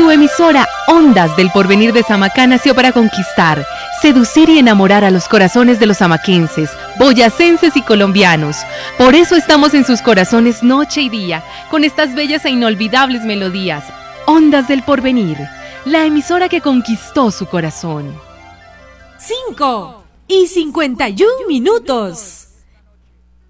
Su emisora Ondas del Porvenir de Samacá nació para conquistar, seducir y enamorar a los corazones de los samaquenses, boyacenses y colombianos. Por eso estamos en sus corazones noche y día, con estas bellas e inolvidables melodías. Ondas del Porvenir, la emisora que conquistó su corazón. 5:51 minutos.